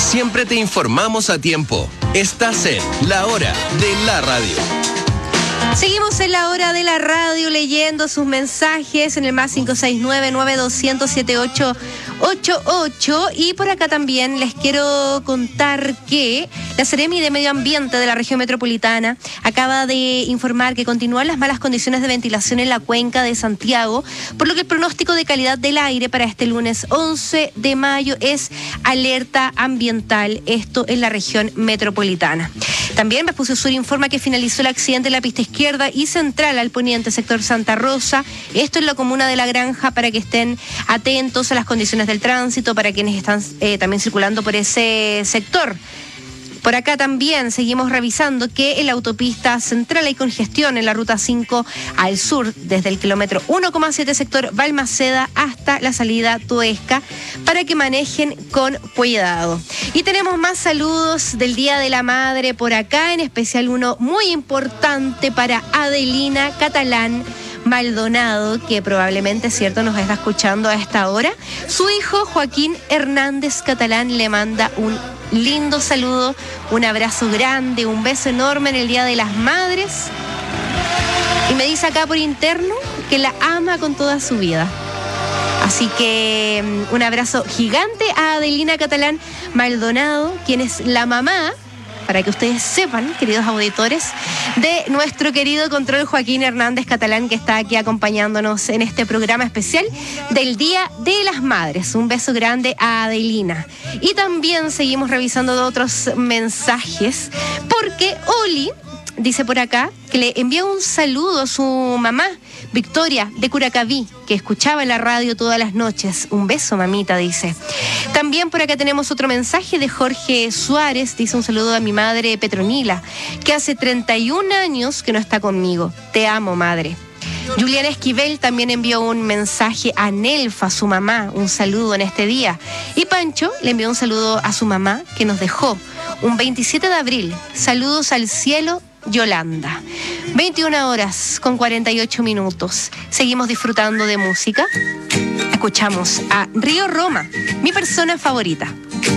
siempre te informamos a tiempo. Estás en La Hora de la Radio. Seguimos en La Hora de la Radio leyendo sus mensajes en el más 569-9200-7888 y por acá también les quiero contar que la Seremi de Medio Ambiente de la región metropolitana acaba de informar que continúan las malas condiciones de ventilación en la cuenca de Santiago, por lo que el pronóstico de calidad del aire para este lunes 11 de mayo es alerta ambiental, esto en la región metropolitana. También Vespucio Sur informa que finalizó el accidente en la pista izquierda y central al poniente sector Santa Rosa, esto en la comuna de La Granja, para que estén atentos a las condiciones del tránsito para quienes están también circulando por ese sector. Por acá también seguimos revisando que en la autopista central hay congestión en la ruta 5 al sur, desde el kilómetro 1,7 sector Balmaceda hasta la salida Toesca, para que manejen con cuidado. Y tenemos más saludos del Día de la Madre por acá, en especial uno muy importante para Adelina Catalán Maldonado, que probablemente, cierto, nos está escuchando a esta hora. Su hijo Joaquín Hernández Catalán le manda un lindo saludo, un abrazo grande, un beso enorme en el Día de las Madres. Y me dice acá por interno que la ama con toda su vida. Así que un abrazo gigante a Adelina Catalán Maldonado, quien es la mamá, para que ustedes sepan, queridos auditores, de nuestro querido control Joaquín Hernández Catalán, que está aquí acompañándonos en este programa especial del Día de las Madres. Un beso grande a Adelina. Y también seguimos revisando otros mensajes, porque Oli dice por acá que le envía un saludo a su mamá, Victoria, de Curacaví, que escuchaba en la radio todas las noches. Un beso, mamita, dice. También por acá tenemos otro mensaje de Jorge Suárez. Dice un saludo a mi madre Petronila, que hace 31 años que no está conmigo. Te amo, madre. Juliana Esquivel también envió un mensaje a Nelfa, su mamá, un saludo en este día. Y Pancho le envió un saludo a su mamá, que nos dejó un 27 de abril. Saludos al cielo, Yolanda. 21 horas con 48 minutos. Seguimos disfrutando de música. Escuchamos a Río Roma, mi persona favorita.